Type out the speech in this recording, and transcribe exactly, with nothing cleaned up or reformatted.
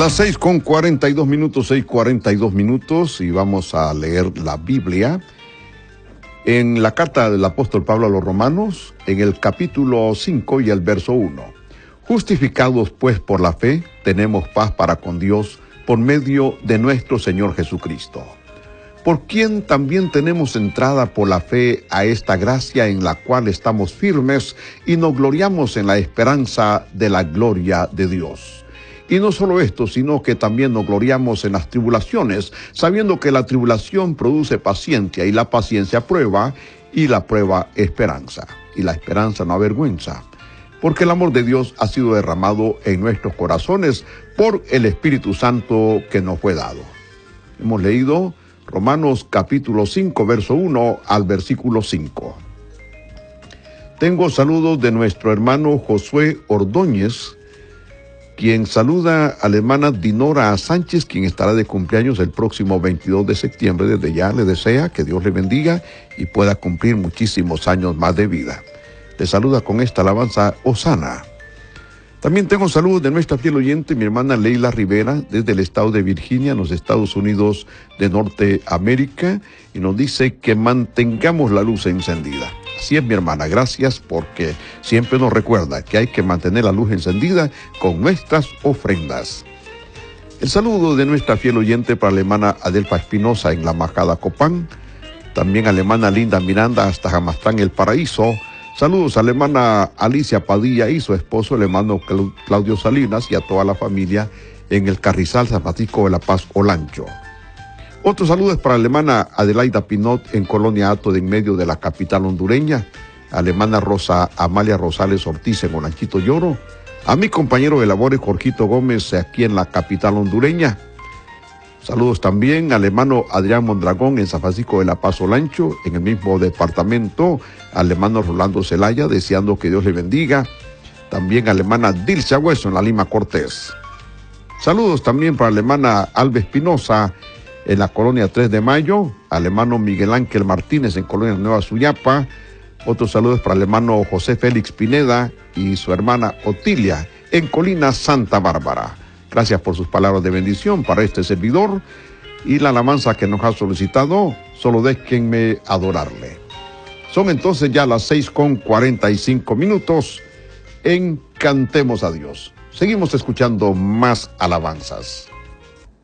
Las seis con cuarenta y dos minutos, seis cuarenta y dos minutos, y vamos a leer la Biblia en la carta del apóstol Pablo a los Romanos, en el capítulo cinco y el verso uno. Justificados pues por la fe, tenemos paz para con Dios por medio de nuestro Señor Jesucristo, por quien también tenemos entrada por la fe a esta gracia en la cual estamos firmes y nos gloriamos en la esperanza de la gloria de Dios. Y no solo esto, sino que también nos gloriamos en las tribulaciones, sabiendo que la tribulación produce paciencia, y la paciencia prueba, y la prueba esperanza. Y la esperanza no avergüenza, porque el amor de Dios ha sido derramado en nuestros corazones por el Espíritu Santo que nos fue dado. Hemos leído Romanos capítulo cinco, verso uno al versículo cinco. Tengo saludos de nuestro hermano Josué Ordóñez, quien saluda a la hermana Dinora Sánchez, quien estará de cumpleaños el próximo veintidós de septiembre. Desde ya le desea que Dios le bendiga y pueda cumplir muchísimos años más de vida. Le saluda con esta alabanza Osana. También tengo saludos de nuestra fiel oyente, mi hermana Leila Rivera, desde el estado de Virginia, en los Estados Unidos de Norteamérica, y nos dice que mantengamos la luz encendida. Así es, mi hermana, gracias, porque siempre nos recuerda que hay que mantener la luz encendida con nuestras ofrendas. El saludo de nuestra fiel oyente para la hermana Adelfa Espinosa en la Majada Copán, también a la hermana Linda Miranda hasta Jamastán, El Paraíso. Saludos a la hermana Alicia Padilla y su esposo, el hermano Claudio Salinas, y a toda la familia en el Carrizal San Francisco de la Paz, Olancho. Otros saludos para la hermana Adelaida Pinot en Colonia Ato de en medio de la capital hondureña, a la hermana Rosa Amalia Rosales Ortiz en Olanchito Lloro, a mi compañero de labores Jorgito Gómez aquí en la capital hondureña. Saludos también al hermano Adrián Mondragón en San Francisco de la Paz, Olancho, en el mismo departamento, al hermano Rolando Zelaya, deseando que Dios le bendiga. También a la hermana Dilcia Hueso en la Lima Cortés. Saludos también para la hermana Alba Espinosa en la colonia tres de mayo, al hermano Miguel Ángel Martínez en colonia Nueva Suyapa. Otros saludos para el hermano José Félix Pineda y su hermana Otilia en Colina Santa Bárbara. Gracias por sus palabras de bendición para este servidor, y la alabanza que nos ha solicitado, solo déjenme adorarle. Son entonces ya las seis con cuarenta y cinco minutos en Cantemos a Dios. Seguimos escuchando más alabanzas.